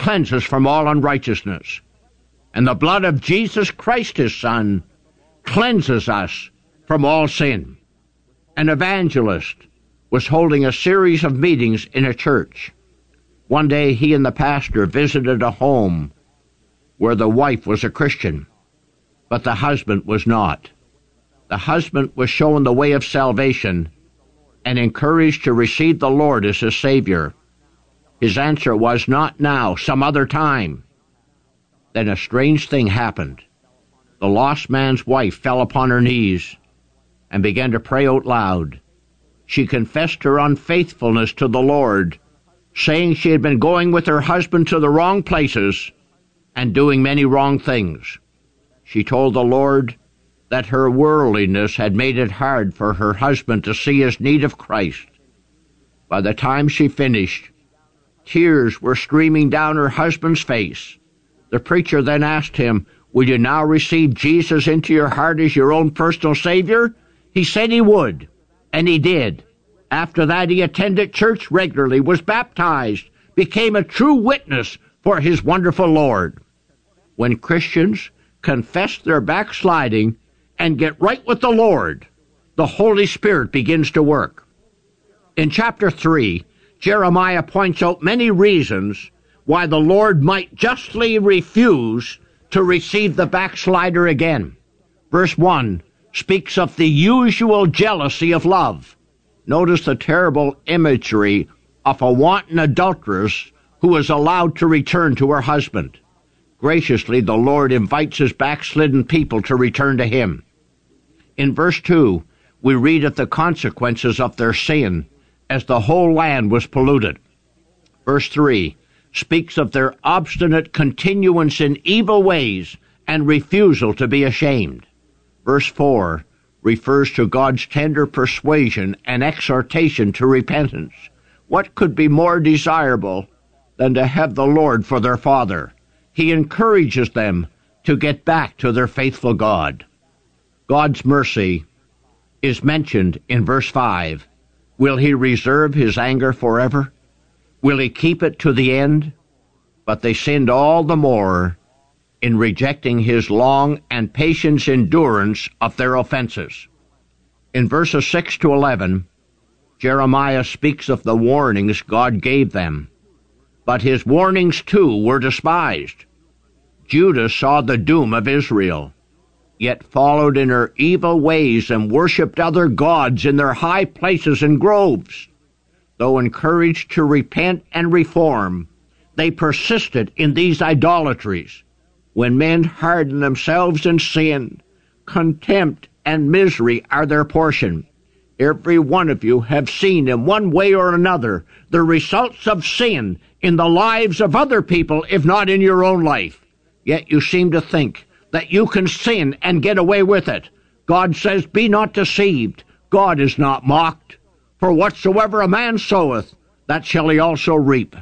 cleanse us from all unrighteousness. And the blood of Jesus Christ, his Son, cleanses us from all sin. An evangelist was holding a series of meetings in a church. One day he and the pastor visited a home where the wife was a Christian, but the husband was not. The husband was shown the way of salvation and encouraged to receive the Lord as his Savior. His answer was, "Not now, some other time." Then a strange thing happened. The lost man's wife fell upon her knees and began to pray out loud. She confessed her unfaithfulness to the Lord, saying she had been going with her husband to the wrong places and doing many wrong things. She told the Lord that her worldliness had made it hard for her husband to see his need of Christ. By the time she finished, tears were streaming down her husband's face. The preacher then asked him, "Will you now receive Jesus into your heart as your own personal Savior?" He said he would, and he did. After that, he attended church regularly, was baptized, became a true witness for his wonderful Lord. When Christians confess their backsliding and get right with the Lord, the Holy Spirit begins to work. In chapter 3, Jeremiah points out many reasons why the Lord might justly refuse to receive the backslider again. Verse 1 speaks of the usual jealousy of love. Notice the terrible imagery of a wanton adulteress who is allowed to return to her husband. Graciously, the Lord invites his backslidden people to return to him. In verse 2, we read of the consequences of their sin as the whole land was polluted. Verse 3 speaks of their obstinate continuance in evil ways and refusal to be ashamed. Verse 4 refers to God's tender persuasion and exhortation to repentance. What could be more desirable than to have the Lord for their Father? He encourages them to get back to their faithful God. God's mercy is mentioned in verse 5. Will he reserve his anger forever? Will he keep it to the end? But they sinned all the more in rejecting his long and patient endurance of their offenses. In verses 6 to 11, Jeremiah speaks of the warnings God gave them. But his warnings too were despised. Judah saw the doom of Israel, yet followed in her evil ways and worshipped other gods in their high places and groves. Though encouraged to repent and reform, they persisted in these idolatries. When men harden themselves in sin, contempt and misery are their portion. Every one of you have seen in one way or another the results of sin in the lives of other people, if not in your own life. Yet you seem to think that you can sin and get away with it. God says, "Be not deceived. God is not mocked. For whatsoever a man soweth, that shall he also reap."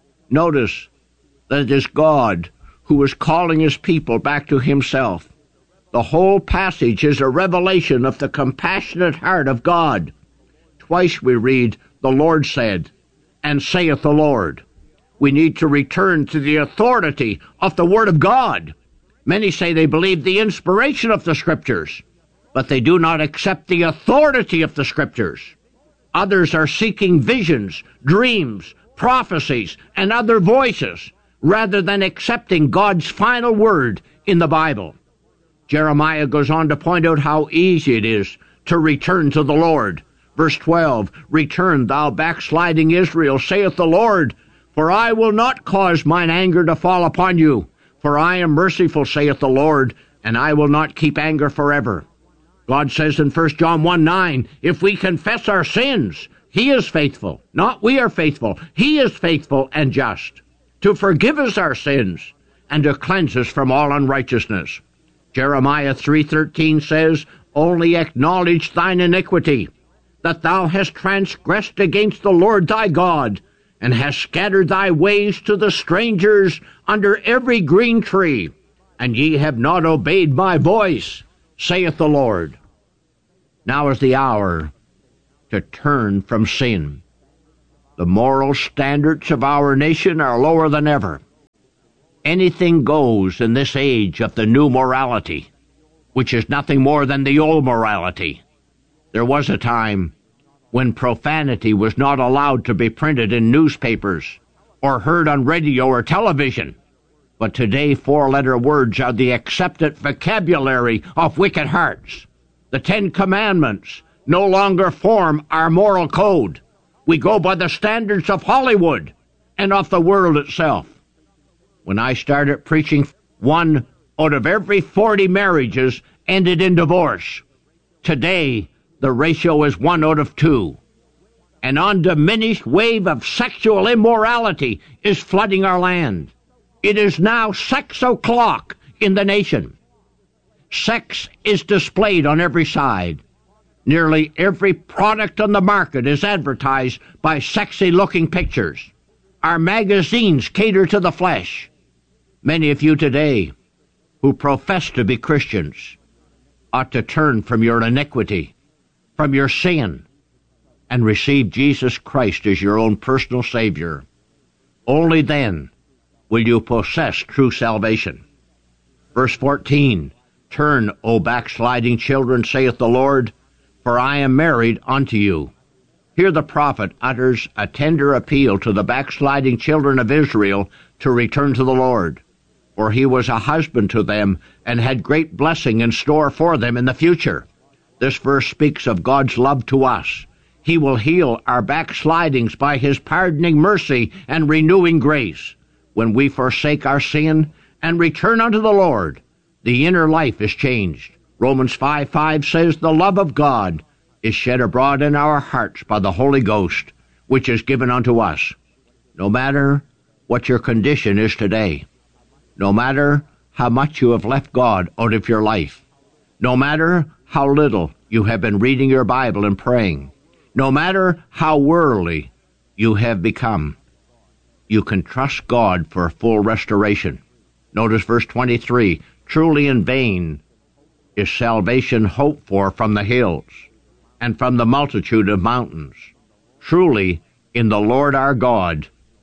Notice that it is God who is calling his people back to himself. The whole passage is a revelation of the compassionate heart of God. Twice we read, "The Lord said," and "saith the Lord." We need to return to the authority of the Word of God. Many say they believe the inspiration of the Scriptures, but they do not accept the authority of the Scriptures. Others are seeking visions, dreams, prophecies, and other voices, rather than accepting God's final word in the Bible. Jeremiah goes on to point out how easy it is to return to the Lord. Verse 12, "Return, thou backsliding Israel, saith the Lord, for I will not cause mine anger to fall upon you. For I am merciful, saith the Lord, and I will not keep anger forever." God says in 1 John 1:9, if we confess our sins, he is faithful. Not we are faithful. He is faithful and just to forgive us our sins and to cleanse us from all unrighteousness. Jeremiah 3:13 says, "Only acknowledge thine iniquity, that thou hast transgressed against the Lord thy God, and hast scattered thy ways to the strangers under every green tree, and ye have not obeyed my voice, saith the Lord." Now is the hour to turn from sin. The moral standards of our nation are lower than ever. Anything goes in this age of the new morality, which is nothing more than the old morality. There was a time when profanity was not allowed to be printed in newspapers or heard on radio or television. But today, four-letter words are the accepted vocabulary of wicked hearts. The Ten Commandments no longer form our moral code. We go by the standards of Hollywood and of the world itself. When I started preaching, 1 out of every 40 marriages ended in divorce. Today, the ratio is 1 out of 2. An undiminished wave of sexual immorality is flooding our land. It is now sex o'clock in the nation. Sex is displayed on every side. Nearly every product on the market is advertised by sexy-looking pictures. Our magazines cater to the flesh. Many of you today who profess to be Christians ought to turn from your iniquity, from your sin, and receive Jesus Christ as your own personal Savior. Only then will you possess true salvation. Verse 14, Turn, O backsliding children, saith the Lord, for I am married unto you. Here the prophet utters a tender appeal to the backsliding children of Israel to return to the Lord, for he was a husband to them and had great blessing in store for them in the future. This verse speaks of God's love to us. He will heal our backslidings by his pardoning mercy and renewing grace. When we forsake our sin and return unto the Lord, the inner life is changed. Romans 5:5 says, The love of God is shed abroad in our hearts by the Holy Ghost, which is given unto us. No matter what your condition is today, no matter how much you have left God out of your life, no matter how little you have been reading your Bible and praying, no matter how worldly you have become, you can trust God for full restoration. Notice verse 23, Truly in vain is salvation hoped for from the hills, and from the multitude of mountains. Truly in the Lord our God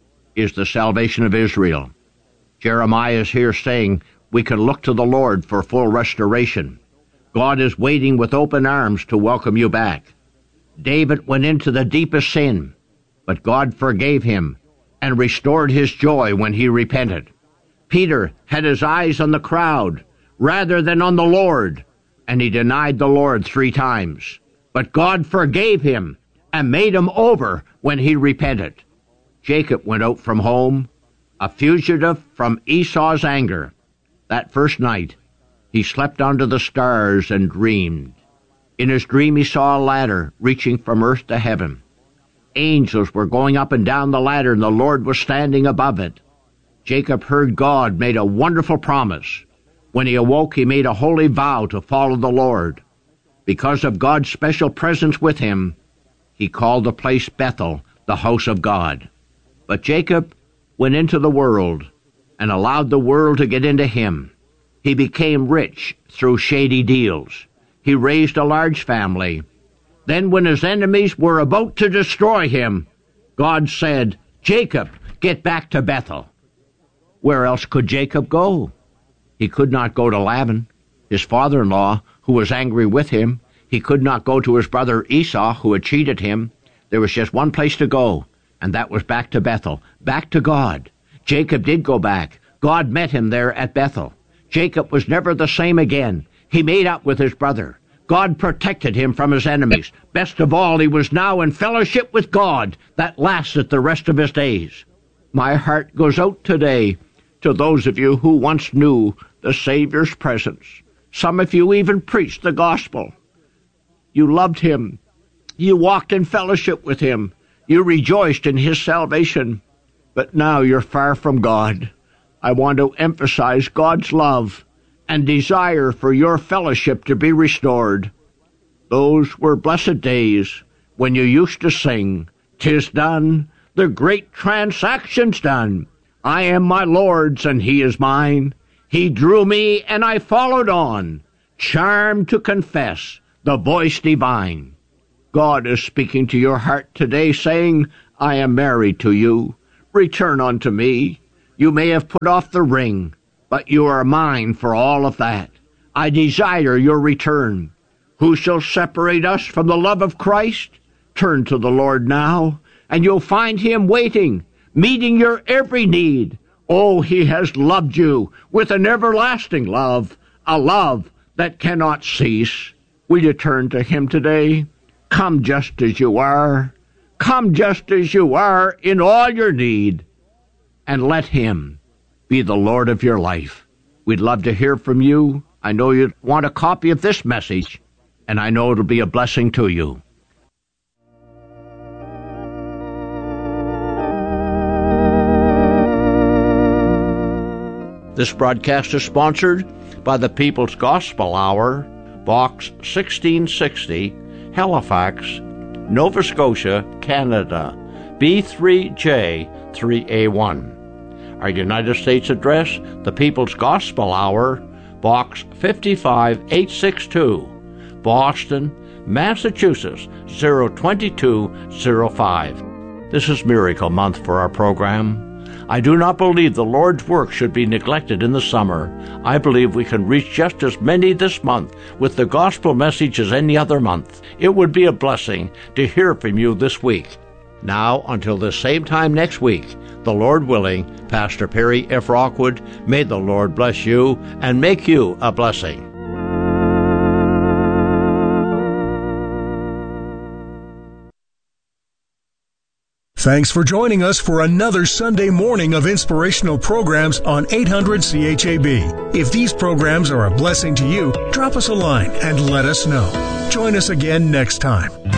is the salvation of Israel. Jeremiah is here saying we can look to the Lord for full restoration. God is waiting with open arms to welcome you back. David went into the deepest sin, but God forgave him and restored his joy when he repented. Peter had his eyes on the crowd rather than on the Lord, and he denied the Lord 3 times. But God forgave him and made him over when he repented. Jacob went out from home, a fugitive from Esau's anger. That first night, he slept under the stars and dreamed. In his dream, he saw a ladder reaching from earth to heaven. Angels were going up and down the ladder, and the Lord was standing above it. Jacob heard God made a wonderful promise. When he awoke, he made a holy vow to follow the Lord. Because of God's special presence with him, he called the place Bethel, the house of God. But Jacob went into the world and allowed the world to get into him. He became rich through shady deals. He raised a large family. Then when his enemies were about to destroy him, God said, Jacob, get back to Bethel. Where else could Jacob go? He could not go to Laban, his father-in-law, who was angry with him. He could not go to his brother Esau, who had cheated him. There was just one place to go, and that was back to Bethel, back to God. Jacob did go back. God met him there at Bethel. Jacob was never the same again. He made up with his brother. God protected him from his enemies. Best of all, he was now in fellowship with God that lasted the rest of his days. My heart goes out today to those of you who once knew the Savior's presence. Some of you even preached the gospel. You loved him. You walked in fellowship with him. You rejoiced in his salvation. But now you're far from God. I want to emphasize God's love and desire for your fellowship to be restored. Those were blessed days when you used to sing, "'Tis done, the great transaction's done. I am my Lord's and he is mine. He drew me and I followed on, charmed to confess the voice divine." God is speaking to your heart today, saying, I am married to you. Return unto me. You may have put off the ring, but you are mine for all of that. I desire your return. Who shall separate us from the love of Christ? Turn to the Lord now, and you'll find him waiting, meeting your every need. Oh, he has loved you with an everlasting love, a love that cannot cease. Will you turn to him today? Come just as you are. Come just as you are in all your need, and let him be the Lord of your life. We'd love to hear from you. I know you want a copy of this message, and I know it'll be a blessing to you. This broadcast is sponsored by the People's Gospel Hour, Box 1660, Halifax, Nova Scotia, Canada, B3J3A1. Our United States address, the People's Gospel Hour, Box 55862, Boston, Massachusetts, 02205. This is Miracle Month for our program. I do not believe the Lord's work should be neglected in the summer. I believe we can reach just as many this month with the gospel message as any other month. It would be a blessing to hear from you this week. Now, until the same time next week, the Lord willing, Pastor Perry F. Rockwood, may the Lord bless you and make you a blessing. Thanks for joining us for another Sunday morning of inspirational programs on 800 CHAB. If these programs are a blessing to you, drop us a line and let us know. Join us again next time.